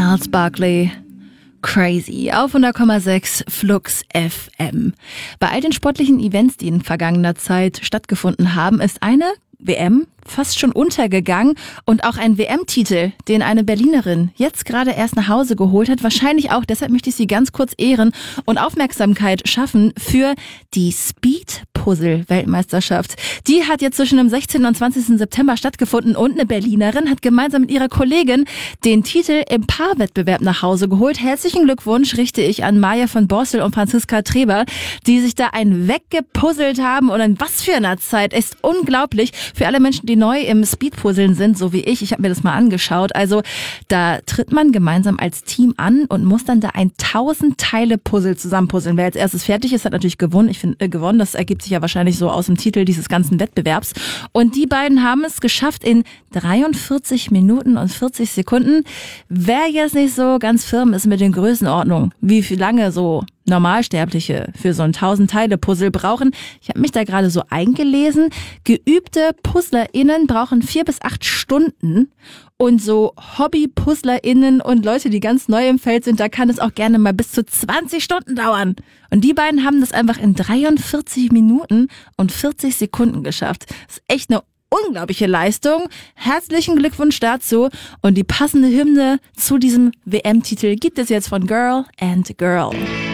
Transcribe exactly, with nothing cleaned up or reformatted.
Gnarls Barkley. Crazy auf hundert Komma sechs Flux F M. Bei all den sportlichen Events, die in vergangener Zeit stattgefunden haben, ist eine W M fast schon untergegangen und auch ein W M-Titel, den eine Berlinerin jetzt gerade erst nach Hause geholt hat. Wahrscheinlich auch, deshalb möchte ich sie ganz kurz ehren und Aufmerksamkeit schaffen für die Speed-Puzzle-Weltmeisterschaft. Die hat jetzt zwischen dem sechzehnten und zwanzigsten September stattgefunden und eine Berlinerin hat gemeinsam mit ihrer Kollegin den Titel im Paarwettbewerb nach Hause geholt. Herzlichen Glückwunsch richte ich an Maja von Borstel und Franziska Treber, die sich da einen weggepuzzelt haben und in was für einer Zeit. Ist unglaublich für alle Menschen, die neu im Speedpuzzeln sind, so wie ich. Ich habe mir das mal angeschaut. Also da tritt man gemeinsam als Team an und muss dann da ein tausend Teile Puzzle zusammenpuzzeln. Wer als erstes fertig ist, hat natürlich gewonnen. Ich finde, äh, gewonnen, das ergibt sich ja wahrscheinlich so aus dem Titel dieses ganzen Wettbewerbs. Und die beiden haben es geschafft in dreiundvierzig Minuten und vierzig Sekunden. Wer jetzt nicht so ganz firm ist mit den Größenordnungen, wie viel lange so Normalsterbliche für so ein tausend-Teile-Puzzle brauchen. Ich habe mich da gerade so eingelesen. Geübte PuzzlerInnen brauchen vier bis acht Stunden und so Hobby-PuzzlerInnen und Leute, die ganz neu im Feld sind, da kann es auch gerne mal bis zu zwanzig Stunden dauern. Und die beiden haben das einfach in dreiundvierzig Minuten und vierzig Sekunden geschafft. Das ist echt eine unglaubliche Leistung. Herzlichen Glückwunsch dazu. Und die passende Hymne zu diesem W M-Titel gibt es jetzt von Girl and Girl.